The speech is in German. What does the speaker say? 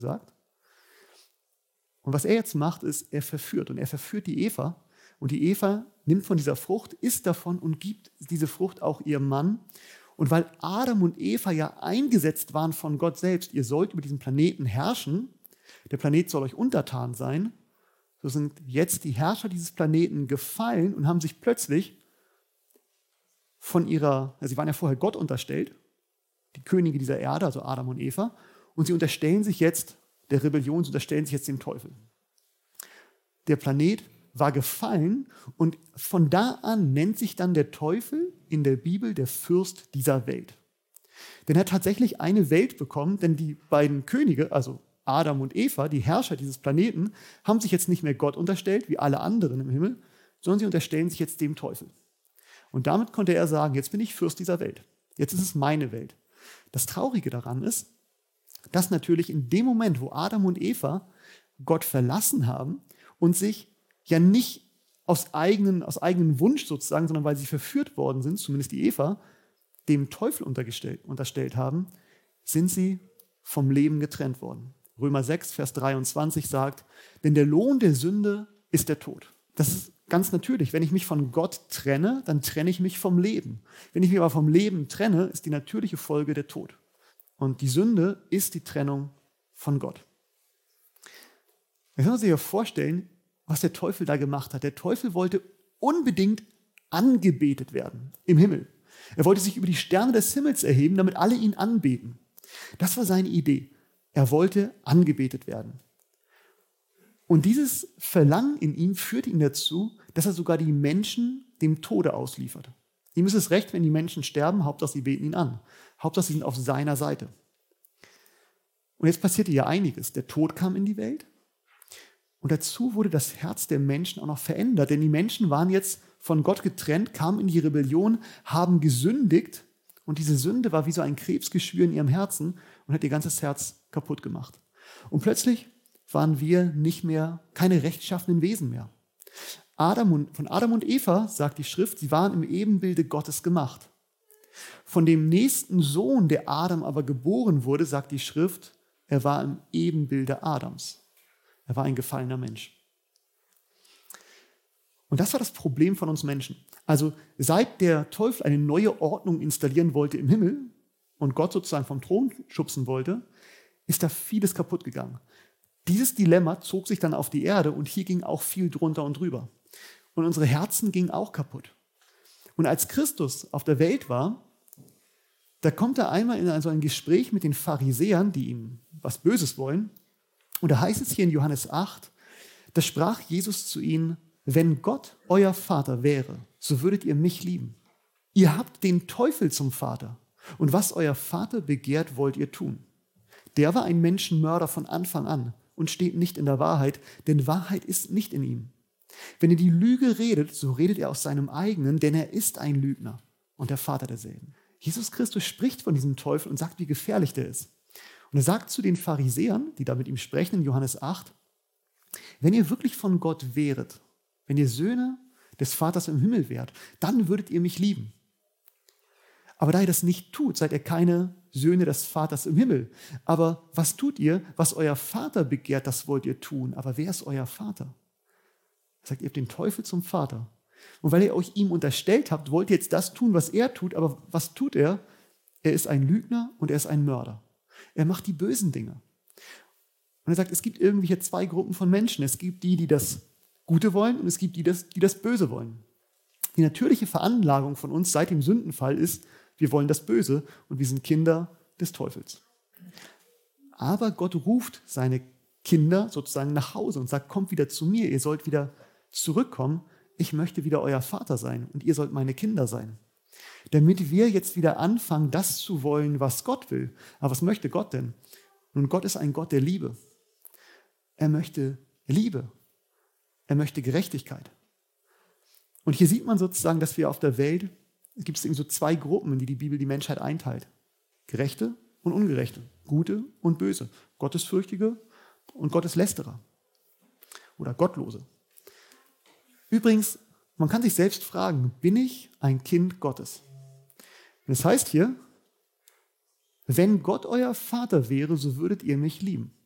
sagt. Und was er jetzt macht, ist, er verführt. Und er verführt die Eva. Und die Eva nimmt von dieser Frucht, isst davon und gibt diese Frucht auch ihrem Mann. Und weil Adam und Eva ja eingesetzt waren von Gott selbst, ihr sollt über diesen Planeten herrschen, der Planet soll euch untertan sein, so sind jetzt die Herrscher dieses Planeten gefallen und haben sich plötzlich sie waren ja vorher Gott unterstellt, die Könige dieser Erde, also Adam und Eva, und sie unterstellen sich jetzt der Rebellion, sie unterstellen sich jetzt dem Teufel. Der Planet war gefallen und von da an nennt sich dann der Teufel in der Bibel der Fürst dieser Welt. Denn er hat tatsächlich eine Welt bekommen, denn die beiden Könige, also Adam und Eva, die Herrscher dieses Planeten, haben sich jetzt nicht mehr Gott unterstellt, wie alle anderen im Himmel, sondern sie unterstellen sich jetzt dem Teufel. Und damit konnte er sagen, jetzt bin ich Fürst dieser Welt. Jetzt ist es meine Welt. Das Traurige daran ist, dass natürlich in dem Moment, wo Adam und Eva Gott verlassen haben und sich ja nicht aus eigenem Wunsch sozusagen, sondern weil sie verführt worden sind, zumindest die Eva, dem Teufel unterstellt haben, sind sie vom Leben getrennt worden. Römer 6, Vers 23 sagt, denn der Lohn der Sünde ist der Tod. Das ist ganz natürlich. Wenn ich mich von Gott trenne, dann trenne ich mich vom Leben. Wenn ich mich aber vom Leben trenne, ist die natürliche Folge der Tod. Und die Sünde ist die Trennung von Gott. Jetzt kann man sich ja vorstellen, was der Teufel da gemacht hat. Der Teufel wollte unbedingt angebetet werden im Himmel. Er wollte sich über die Sterne des Himmels erheben, damit alle ihn anbeten. Das war seine Idee. Er wollte angebetet werden. Und dieses Verlangen in ihm führte ihn dazu, dass er sogar die Menschen dem Tode ausliefert. Ihm ist es recht, wenn die Menschen sterben, Hauptsache sie beten ihn an. Hauptsache sie sind auf seiner Seite. Und jetzt passierte ja einiges. Der Tod kam in die Welt und dazu wurde das Herz der Menschen auch noch verändert, denn die Menschen waren jetzt von Gott getrennt, kamen in die Rebellion, haben gesündigt und diese Sünde war wie so ein Krebsgeschwür in ihrem Herzen und hat ihr ganzes Herz kaputt gemacht. Und plötzlich waren wir nicht mehr, keine rechtschaffenen Wesen mehr. Von Adam und Eva, sagt die Schrift, sie waren im Ebenbilde Gottes gemacht. Von dem nächsten Sohn, der Adam aber geboren wurde, sagt die Schrift, er war im Ebenbilde Adams. Er war ein gefallener Mensch. Und das war das Problem von uns Menschen. Also seit der Teufel eine neue Ordnung installieren wollte im Himmel und Gott sozusagen vom Thron schubsen wollte, ist da vieles kaputt gegangen. Dieses Dilemma zog sich dann auf die Erde und hier ging auch viel drunter und drüber. Und unsere Herzen gingen auch kaputt. Und als Christus auf der Welt war, da kommt er einmal in so ein Gespräch mit den Pharisäern, die ihm was Böses wollen. Und da heißt es hier in Johannes 8, da sprach Jesus zu ihnen, wenn Gott euer Vater wäre, so würdet ihr mich lieben. Ihr habt den Teufel zum Vater. Und was euer Vater begehrt, wollt ihr tun. Der war ein Menschenmörder von Anfang an und steht nicht in der Wahrheit, denn Wahrheit ist nicht in ihm. Wenn er die Lüge redet, so redet er aus seinem eigenen, denn er ist ein Lügner und der Vater derselben. Jesus Christus spricht von diesem Teufel und sagt, wie gefährlich der ist. Und er sagt zu den Pharisäern, die da mit ihm sprechen in Johannes 8, wenn ihr wirklich von Gott wäret, wenn ihr Söhne des Vaters im Himmel wärt, dann würdet ihr mich lieben. Aber da ihr das nicht tut, seid ihr keine Söhne des Vaters im Himmel. Aber was tut ihr? Was euer Vater begehrt, das wollt ihr tun. Aber wer ist euer Vater? Er sagt, ihr habt den Teufel zum Vater. Und weil ihr euch ihm unterstellt habt, wollt ihr jetzt das tun, was er tut. Aber was tut er? Er ist ein Lügner und er ist ein Mörder. Er macht die bösen Dinge. Und er sagt, es gibt irgendwie hier zwei Gruppen von Menschen. Es gibt die, die das Gute wollen und es gibt die, die das Böse wollen. Die natürliche Veranlagung von uns seit dem Sündenfall ist, wir wollen das Böse und wir sind Kinder des Teufels. Aber Gott ruft seine Kinder sozusagen nach Hause und sagt, kommt wieder zu mir, ihr sollt wieder zurückkommen, ich möchte wieder euer Vater sein und ihr sollt meine Kinder sein. Damit wir jetzt wieder anfangen, das zu wollen, was Gott will. Aber was möchte Gott denn? Nun, Gott ist ein Gott der Liebe. Er möchte Liebe. Er möchte Gerechtigkeit. Und hier sieht man sozusagen, dass wir auf der Welt, es gibt so zwei Gruppen, in die die Bibel die Menschheit einteilt. Gerechte und Ungerechte, Gute und Böse, Gottesfürchtige und Gotteslästerer oder Gottlose. Übrigens, man kann sich selbst fragen, bin ich ein Kind Gottes? Und das heißt hier, wenn Gott euer Vater wäre, so würdet ihr mich lieben.